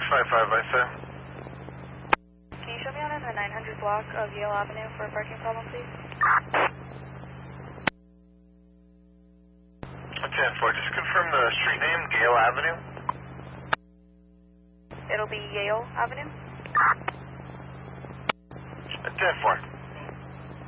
655, I say. Can you show me on the 900 block of Yale Avenue for a parking problem, please? 10-4, just confirm the street name, Gale Avenue. It'll be Yale Avenue. 10-4.